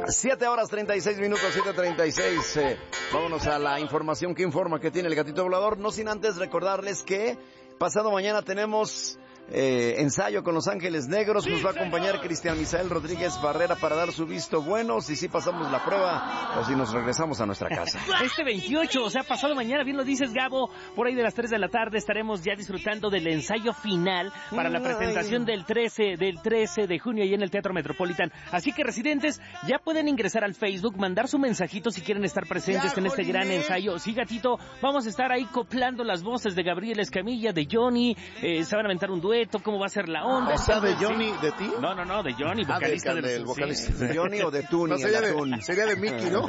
7:36, 7:36. Vámonos a la información que informa que tiene el gatito volador. No sin antes recordarles que pasado mañana tenemos ensayo con Los Ángeles Negros. Nos va a acompañar Cristian Misael Rodríguez Barrera para dar su visto bueno, si sí pasamos la prueba o si nos regresamos a nuestra casa. Este 28, o sea, pasado mañana, bien lo dices, Gabo, por ahí de las 3 de la tarde estaremos ya disfrutando del ensayo final para la presentación del 13 de junio ahí en el Teatro Metropolitan. Así que, residentes, ya pueden ingresar al Facebook, mandar su mensajito si quieren estar presentes en este gran ensayo. Sí, gatito, vamos a estar ahí coplando las voces de Gabriel Escamilla, de Johnny, se van a aventar un dueto. ¿Cómo va a ser la onda? ¿O sea, de Johnny, de ti? No, de Johnny, vocalista del vocalista. Sí. ¿De Johnny o de Tuni? No, sería de Mickey, ¿no?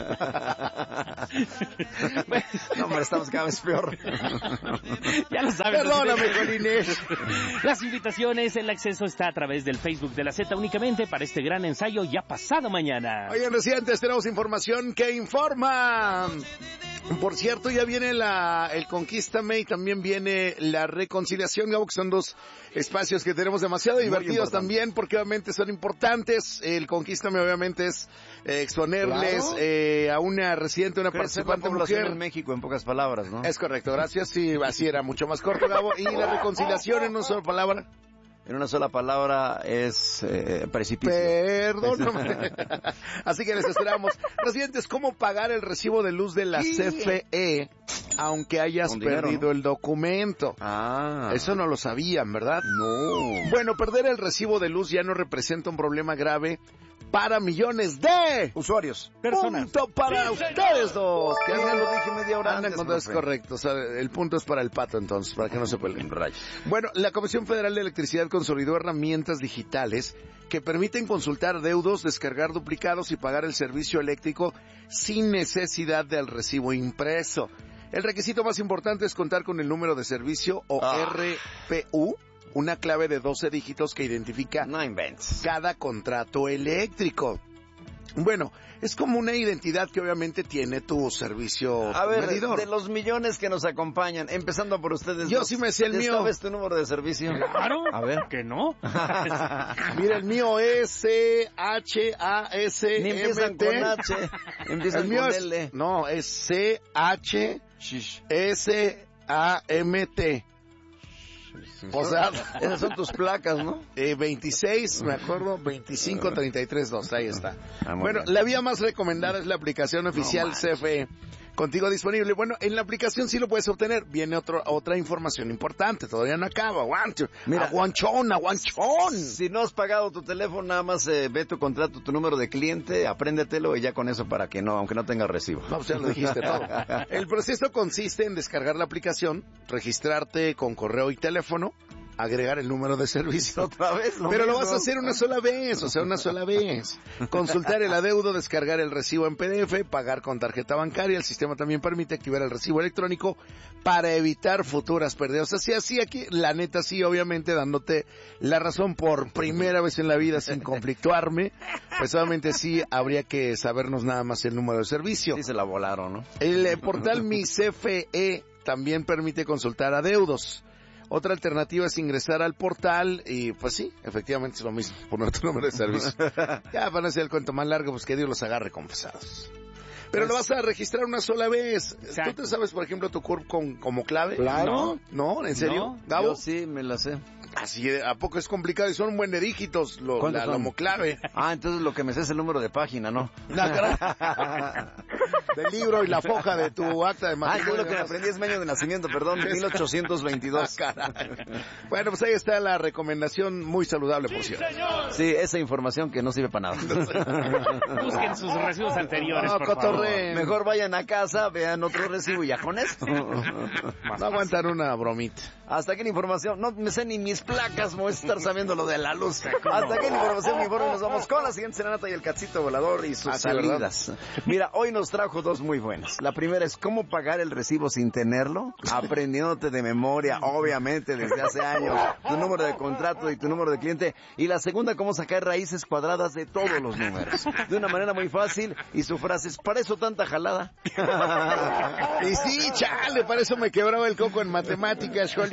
No, hombre, estamos cada vez peor. Ya lo sabes. Perdóname, Jolinés. Las invitaciones, el acceso está a través del Facebook de la Z únicamente para este gran ensayo ya pasado mañana. Oigan, residentes, tenemos información que informa. Por cierto, ya viene el Conquístame y también viene la Reconciliación, Gabo, que son dos espacios que tenemos demasiado divertidos también, porque obviamente son importantes. El Conquístame obviamente es exponerles a una residente, una participante mujer en México, en pocas palabras, ¿no? Es correcto, gracias. Sí, así era mucho más corto, Gabo. Y la Reconciliación en una sola palabra. En una sola palabra es precipicio. Perdóname. Así que les esperamos. Residentes, ¿cómo pagar el recibo de luz de la CFE aunque hayas perdido el documento? Eso no lo sabían, ¿verdad? No. Bueno, perder el recibo de luz ya no representa un problema grave para millones de usuarios. Personas. Punto para ustedes dos. Que ya lo dije media hora antes. Es correcto. O sea, el punto es para el pato, entonces, para que no se peleen. Bueno, la Comisión Federal de Electricidad consolidó herramientas digitales que permiten consultar deudos, descargar duplicados y pagar el servicio eléctrico sin necesidad del recibo impreso. El requisito más importante es contar con el número de servicio o RPU, una clave de 12 dígitos que identifica cada contrato eléctrico. Bueno, es como una identidad que obviamente tiene tu servicio medidor. De los millones que nos acompañan, empezando por ustedes. Yo sí me sé el mío. ¿Sabes tu número de servicio? Claro. A ver. ¿Que no? Mira, el mío es CHASMT. Ni empiezan con H, empiezan con L. No, es CHSAMT. O sea, esas son tus placas, ¿no? 26, me acuerdo, 25-33-2, ahí está. Bueno, bien. La vía más recomendada es la aplicación oficial CFE. Contigo disponible. Bueno, en la aplicación sí lo puedes obtener. Viene otra información importante. Todavía no acaba. Mira, aguanchón. Si no has pagado tu teléfono, nada más ve tu contrato, tu número de cliente, apréndetelo y ya con eso para que no, aunque no tenga recibo. No, pues ya lo dijiste todo. El proceso consiste en descargar la aplicación, registrarte con correo y teléfono, agregar el número de servicio. Otra vez, pero lo vas a hacer una sola vez, Consultar el adeudo, descargar el recibo en PDF, pagar con tarjeta bancaria. El sistema también permite activar el recibo electrónico para evitar futuras pérdidas. Así aquí, la neta sí, obviamente dándote la razón por primera vez en la vida sin conflictuarme, pues obviamente sí habría que sabernos nada más el número de servicio. Sí se la volaron, ¿no? El portal Mi CFE también permite consultar adeudos. Otra alternativa es ingresar al portal y pues sí, efectivamente es lo mismo, poner tu número de servicio. Ya para no hacer el cuento más largo, pues que Dios los agarre confesados. Pero lo vas a registrar una sola vez. Exacto. ¿Tú te sabes, por ejemplo, tu CURP como clave? Claro. ¿No? ¿En serio? No, ¿Gabo? yo sí me la sé. Así, ¿a poco es complicado? Y son un buen de dígitos, la homoclave. Entonces lo que me sé es el número de página, ¿no? Del libro y la foja de tu acta de matrimonio. Lo que me aprendí es mi año de nacimiento, perdón, 1822. Bueno, pues ahí está la recomendación muy saludable, por cierto. Sí, esa información que no sirve para nada. Busquen sus recibos anteriores, por favor. Mejor vayan a casa, vean otro recibo y ya con esto. No aguantan una bromita. Hasta aquí la información. No me sé ni mis placas, me voy a estar sabiendo lo de la luz. Hasta aquí la información, mi informe. Nos vamos con la siguiente serenata y el cachito volador y sus salidas. Mira, hoy nos trajo dos muy buenas. La primera es cómo pagar el recibo sin tenerlo, aprendiéndote de memoria, obviamente, desde hace años, tu número de contrato y tu número de cliente. Y la segunda, cómo sacar raíces cuadradas de todos los números. De una manera muy fácil, y su frase es, ¿para eso tanta jalada? Y sí, chale, para eso me quebraba el coco en matemáticas, Jolín.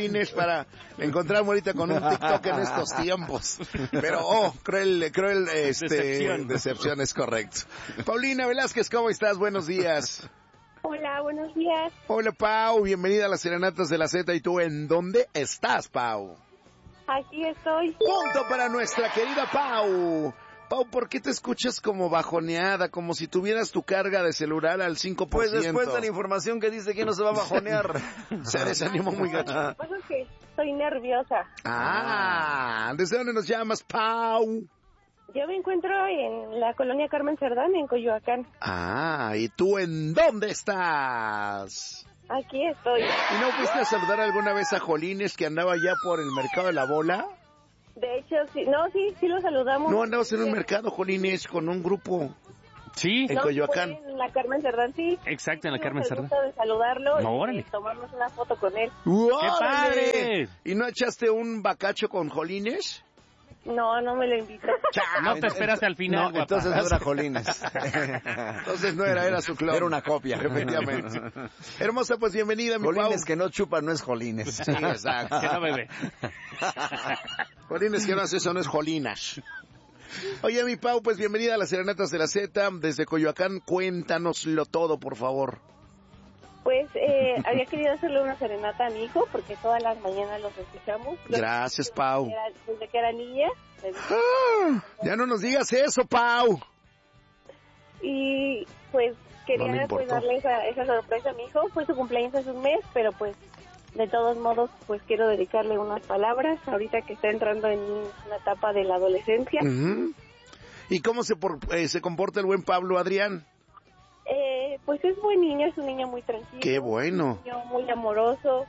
Paulines, para encontrarme ahorita con un TikTok en estos tiempos. Pero, cruel, decepción es correcto. Paulina Velázquez, ¿cómo estás? Buenos días. Hola, buenos días. Hola, Pau, bienvenida a las Serenatas de la Z. ¿Y tú en dónde estás, Pau? Aquí estoy. Punto para nuestra querida Pau. Pau, ¿por qué te escuchas como bajoneada, como si tuvieras tu carga de celular al 5%? Pues después de la información que dice que no se va a bajonear. Se desanimó muy gacho. Lo que pasa es que estoy nerviosa. ¿Desde dónde nos llamas, Pau? Yo me encuentro en la colonia Carmen Cerdán, en Coyoacán. ¿Y tú en dónde estás? Aquí estoy. ¿Y no fuiste a saludar alguna vez a Jolines que andaba ya por el mercado de la bola? De hecho, sí, sí lo saludamos. No, andabas en un mercado, Jolines, con un grupo. Sí. En Coyoacán. En la Carmen Cerdán, sí. Exacto, en la Carmen Cerdán. Me gusta de saludarlo Órale. y tomarnos una foto con él. ¡Qué padre! ¿Y no echaste un bacacho con Jolines? No, no me lo invitó. No te esperas al final, guapa. Entonces no era Jolines. Entonces no era su clon. Era una copia. Efectivamente. Hermosa, pues bienvenida, mi Pau. Jolines que no chupa no es Jolines. Sí, exacto. Que no bebe. Jolines que no hace eso, no es Jolinas. Oye, mi Pau, pues bienvenida a las Serenatas de la Z. Desde Coyoacán, cuéntanoslo todo, por favor. Pues había querido hacerle una serenata a mi hijo porque todas las mañanas los escuchamos. Gracias, Pau. Desde que era niña. Ya no nos digas eso, Pau. Y pues quería No me importó. darle esa sorpresa a mi hijo. Fue su cumpleaños hace un mes, pero pues de todos modos pues quiero dedicarle unas palabras ahorita que está entrando en una etapa de la adolescencia. Uh-huh. ¿Y cómo se comporta el buen Pablo Adrián? Pues es buen niño, es un niño muy tranquilo. Qué bueno. Un niño muy amoroso.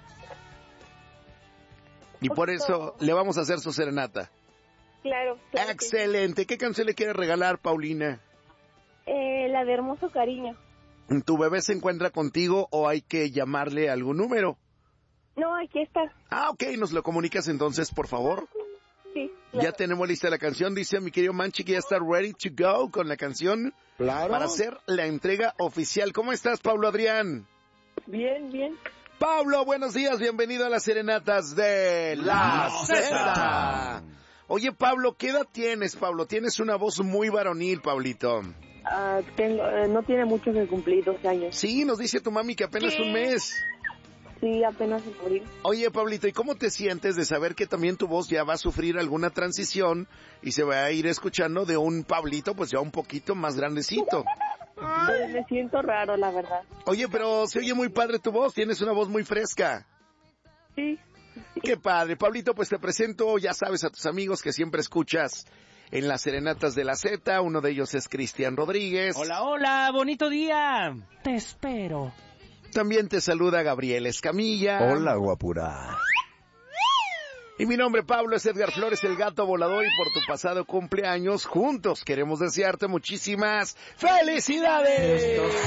Y por eso le vamos a hacer su serenata. Claro. Excelente. ¿Qué canción le quieres regalar, Paulina? La de Hermoso Cariño. ¿Tu bebé se encuentra contigo o hay que llamarle algún número? No, aquí está. Ok, nos lo comunicas entonces, por favor. Sí. Claro. Ya tenemos lista la canción, dice mi querido Manchi que ya está ready to go con la canción. Claro. Para hacer la entrega oficial. ¿Cómo estás, Pablo Adrián? Bien, bien. Pablo, buenos días, bienvenido a las Serenatas de la Z. Oye, Pablo, ¿qué edad tienes, Pablo? Tienes una voz muy varonil, Pablito. No tiene mucho que cumplir, 12 años. Sí, nos dice tu mami que apenas un mes. Sí, apenas en abril. Oye, Pablito, ¿y cómo te sientes de saber que también tu voz ya va a sufrir alguna transición y se va a ir escuchando de un Pablito, pues ya un poquito más grandecito? Me siento raro, la verdad. Oye, pero se oye muy padre tu voz, tienes una voz muy fresca. Sí. Qué padre, Pablito, pues te presento, ya sabes, a tus amigos que siempre escuchas en las Serenatas de la Z. Uno de ellos es Cristian Rodríguez. Hola, hola, bonito día. Te espero. También te saluda Gabriel Escamilla. Hola, guapura. Y mi nombre, Pablo, es Edgar Flores, el gato volador, y por tu pasado cumpleaños, juntos queremos desearte muchísimas felicidades.